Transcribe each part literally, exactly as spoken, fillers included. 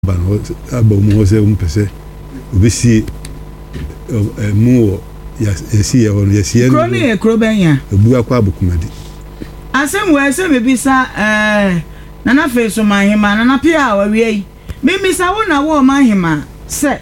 ban aba mu se um pese obesi mu yesi ye hono yesi ye kro ne kro benya ebu akwa abokumadi asem we se bebisa eh nana fe so manhima nana pia wa wi mimisa wo na wo manhima se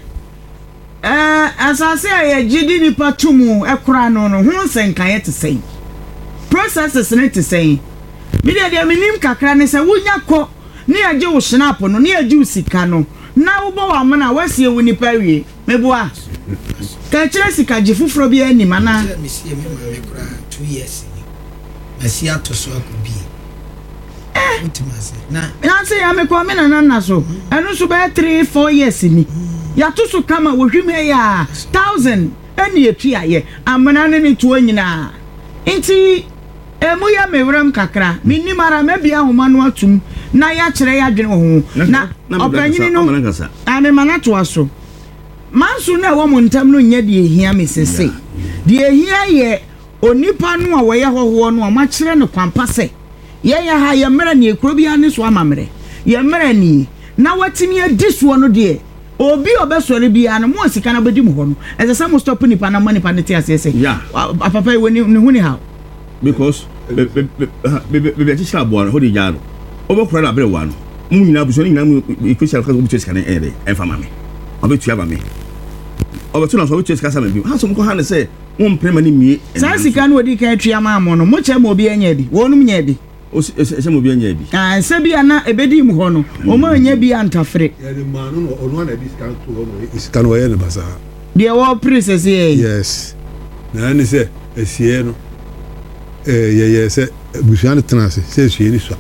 eh asase ye gidi ni patumu ekura no no hu senkan ye te sei processes ne te sei mi de de minim kakra ne se wunya ko ne age wo snap no ne age usika no na wo bo wa mona wasie wo ni pawie meboa ka kire sika je fufuro bi ani mana mi sie me ma me kura two years ni asi ato so akubi eh utimase na na se ya me ko me na na so enu so be three four years ni ya to so kama wo hwime ya thousand eni etu aye amana ne ni to nyina nti emu ya mewram kakra minni mara mebia homa no atum na ya kire ya dwene ho na opanyini no ane mana to aso mansu na wo montam no nya de ehia mesese de ehia ye onipa no a wo ye hoho no ma kire no kwampa se ye ya ha ye mera ne ekro bia ne so amamre ye mera ni na watimi adiso no de obi obesore bia no mo sika na bedi mu ho no ezesa mo stop nipa na money pa ne ti asese apapa we ni hu ni how because be be be be chisha boa ho di jaro obekura na bere wa no mu nyina buso ni nyina mu special ka obi chesika ne ere enfa mame obetua ba me obetu na so obi chesika sa me bi ha so mko ha ne se won prema ni mie sa sika no odi ka atua ma mo no mo che mo obi anya di wonum nya di o se mo bi anya di ah se bia na ebedi mu ho no o ma anya bi antafre ya de ma no ono na discount to ono isika no ye ne basa de wo princess ye yes na ni se esie no eh ye ye se busuan tenase se suye ni so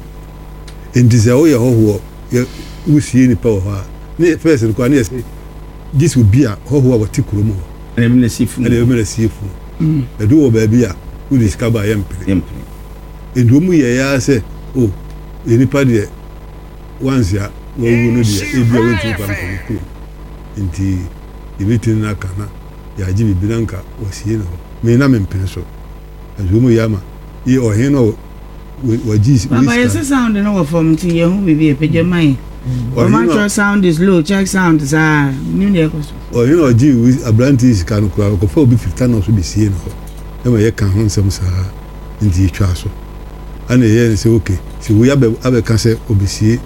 ndize o ye hoho ye usie ni pa ho ni first ko ani se this will be a hoho wa tikuro mu na me na sifu na me na sifu mm edu wo ba bia u discover yempre yempre endu mu ye ya se o eni pa de once ya wo wu no de e bia wo tu pa ko nti ibitin na kana ya ji bibinanka wasie no me na me mpene so azumu yama ye ohino waji baba yes sound no wo from ti ye hu bibi epeje mai o ma sound is low check sound za ni ne ko so ohino oji abrantis kan ko ko fo bi fifty no so bi sie no e ma ye kan ho nsem sa ndi twa so ana ye se okay si wo ya be abe kan se obisie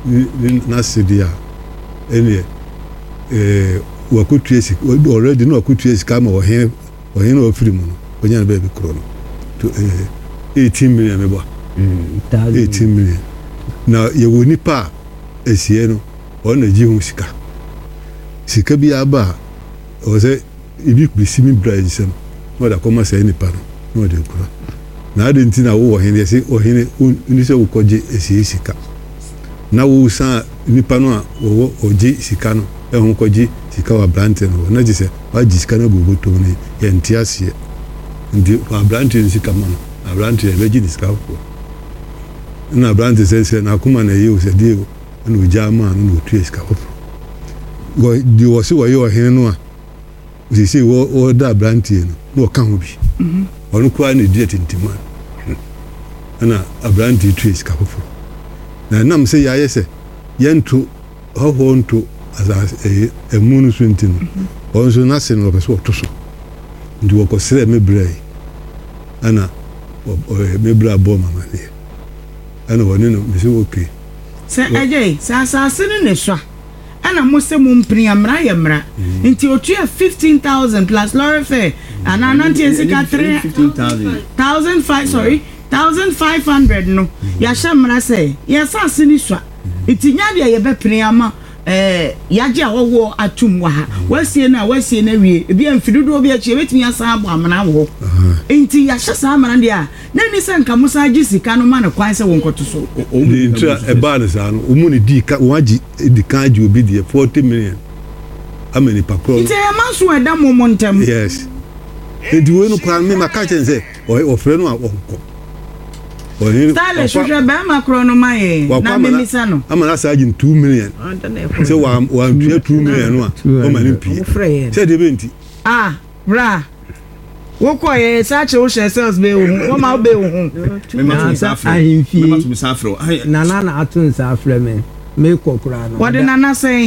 na sedia ene eh wa ko tuesi already no ko tuesi kama ohino ohino ofiri mu no onya na be bi kro no to eighteen million mebo mm eighteen million na ye woni pa esie no ona ji hu sika sika bi aba o se ibi bisimi bride sem mo da koma se ni pa no no de kura na ade ntina wo wo hene se o hene ni se wo koje esie sika na wo sa ni pa no a wo oji sika no e hu koje sika wa brante no na ji se wa ji sika no gogo to ni ye ntiasie ndi abrante ni sika mano abrante beji discount na abrante se se na kuma na yi o se dio no jama no tu sika ofo go di wo se wo yo hen no a o se wo o da abrante no no ka ho bi mhm onu kwa na di tintima na abrante tu sika ofo na nam se ya yese yento ho ho nto as e emunu suntino onso na se no beso to so ndi wo ko sere mebrei ana o mebra bo mama ne ana woni no me se okay se ajay sa sa sene ne swa ana mo se mo mpri amra ya mra nti otua fifteen thousand plus lorry fare ana nanti ensika three thousand five sorry one thousand five hundred no ya shamra se ya sa sene swa nti nya de ye be pri ama eh yaje awowo atum wa ha wasie na wasie na wie ebi amfidudo obi achi betimi asa abo amana wo enti ya hyesa amana de a na ni se nka musa agi sika no ma ne kwan se wonkoto so di intra e ba ne sa no umu ni di ka waji di kan agi obi de forty million amani pakro enti e manso eda momontem yes edi we no kwan me maka chen se o ofre no a wonko Style shusha ba makro no mai na memisa no amana sa agi two million se wa wa two million no a o mani pi se de benti ah bra wo ko ye sa che wo share sales be wo wo ma be wo me ma tu sa afro me ma tu sa afro na na na atun sa afro me me kɔ koraa no wɔde nana sɛn